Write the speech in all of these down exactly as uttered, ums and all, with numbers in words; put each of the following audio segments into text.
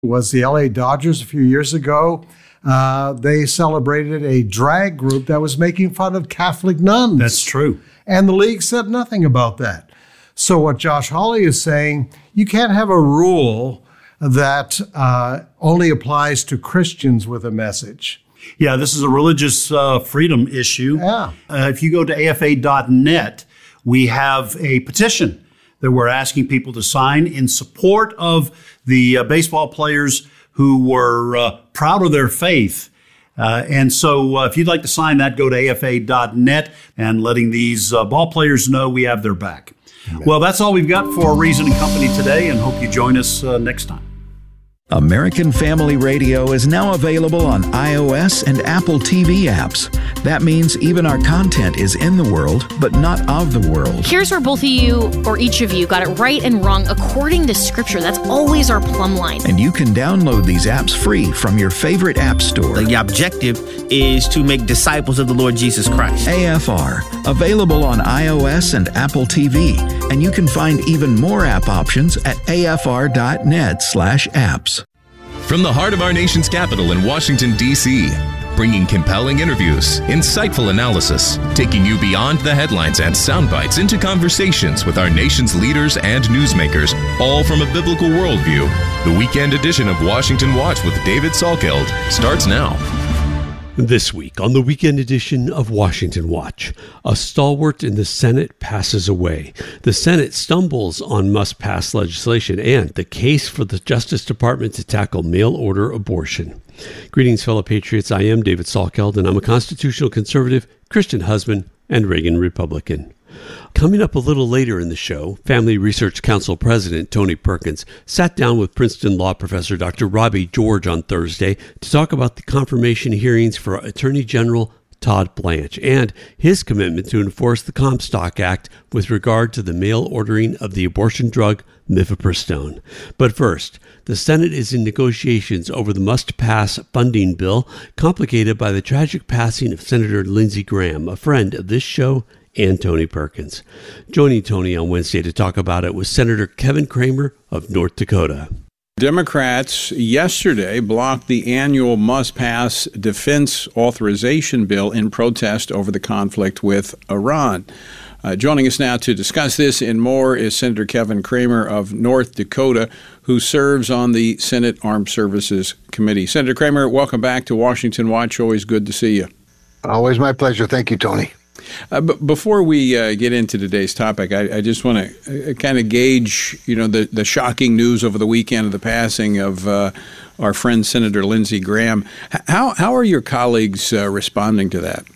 was the L A Dodgers a few years ago. Uh, they celebrated a drag group that was making fun of Catholic nuns. That's true. And the league said nothing about that. So what Josh Hawley is saying, you can't have a rule that uh, only applies to Christians with a message. Yeah, this is a religious uh, freedom issue. Yeah. Uh, if you go to A F A dot net, we have a petition that we're asking people to sign in support of the uh, baseball players who were uh, proud of their faith. Uh, and so uh, if you'd like to sign that, go to A F A dot net and letting these uh, ball players know we have their back. Amen. Well, that's all we've got for Reason and Company today, and hope you join us uh, next time. American Family Radio is now available on iOS and Apple T V apps. That means even our content is in the world, but not of the world. Here's where both of you, or each of you, got it right and wrong according to Scripture. That's always our plumb line. And you can download these apps free from your favorite app store. The objective is to make disciples of the Lord Jesus Christ. A F R, available on iOS and Apple T V. And you can find even more app options at A F R dot net slash apps. From the heart of our nation's capital in Washington, D C, bringing compelling interviews, insightful analysis, taking you beyond the headlines and sound bites into conversations with our nation's leaders and newsmakers, all from a biblical worldview. The weekend edition of Washington Watch with David Salkeld starts now. This week on the weekend edition of Washington Watch, a stalwart in the Senate passes away. The Senate stumbles on must-pass legislation and the case for the Justice Department to tackle mail-order abortion. Greetings, fellow patriots. I am David Salkeld, and I'm a constitutional conservative, Christian husband, and Reagan Republican. Coming up a little later in the show, Family Research Council President Tony Perkins sat down with Princeton law professor Doctor Robbie George on Thursday to talk about the confirmation hearings for Attorney General Todd Blanche and his commitment to enforce the Comstock Act with regard to the mail ordering of the abortion drug mifepristone. But first, the Senate is in negotiations over the must-pass funding bill, complicated by the tragic passing of Senator Lindsey Graham, a friend of this show and Tony Perkins. Joining Tony on Wednesday to talk about it was Senator Kevin Cramer of North Dakota. Democrats yesterday blocked the annual must-pass defense authorization bill in protest over the conflict with Iran. Uh, joining us now to discuss this and more is Senator Kevin Cramer of North Dakota, who serves on the Senate Armed Services Committee. Senator Cramer, welcome back to Washington Watch. Always good to see you. Always my pleasure. Thank you, Tony. Uh, but before we uh, get into today's topic, I, I just want to uh, kind of gauge, you know, the, the shocking news over the weekend of the passing of uh, our friend Senator Lindsey Graham. How how are your colleagues uh, responding to that?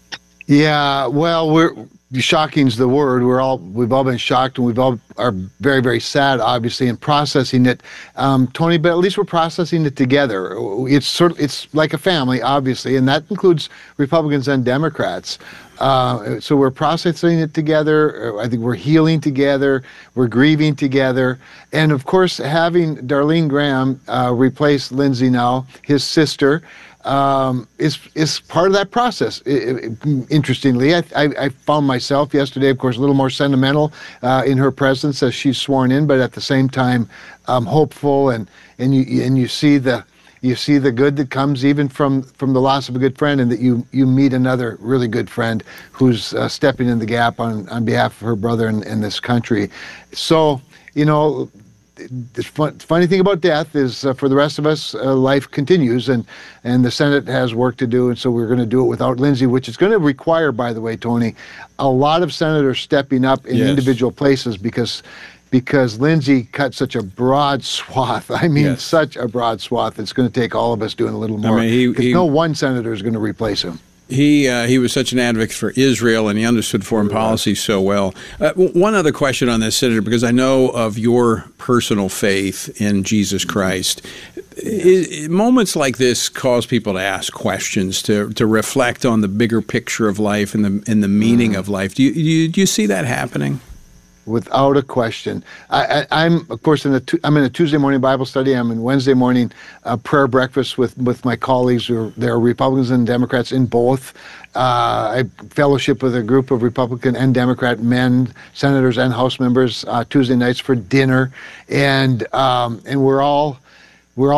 Yeah, well, we're shocking's the word. We're all we've all been shocked, and we've all are very very sad, obviously, in processing it, um, Tony. But at least we're processing it together. It's sort of, it's like a family, obviously, and that includes Republicans and Democrats. Uh, so we're processing it together. I think we're healing together. We're grieving together. And of course, having Darlene Graham uh, replace Lindsey now, his sister, um, is is part of that process. It, it, interestingly, I, I, I found myself yesterday, of course, a little more sentimental uh, in her presence as she's sworn in, but at the same time, um, hopeful. And, and, you, and you see the You see the good that comes even from, from the loss of a good friend, and that you, you meet another really good friend who's uh, stepping in the gap on, on behalf of her brother in, in this country. So, you know, the fun, funny thing about death is uh, for the rest of us, uh, life continues, and, and the Senate has work to do, and so we're going to do it without Lindsey, which is going to require, by the way, Tony, a lot of senators stepping up in yes. individual places, because because Lindsey cut such a broad swath. I mean, yes. such a broad swath. It's going to take all of us doing a little more. I mean, he, he, no one senator is going to replace him. He uh, he was such an advocate for Israel, and he understood foreign policy so well. Uh, one other question on this, Senator, because I know of your personal faith in Jesus Christ. It, moments like this cause people to ask questions, to to reflect on the bigger picture of life and the and the meaning mm. of life. Do you, do you do you see that happening? Without a question. I, I, I'm, of course, in a tu- I'm in a Tuesday morning Bible study. I'm in Wednesday morning uh, prayer breakfast with, with my colleagues. Who are, there are Republicans and Democrats in both. Uh, I fellowship with a group of Republican and Democrat men, senators and House members, uh, Tuesday nights for dinner. And um, and we're all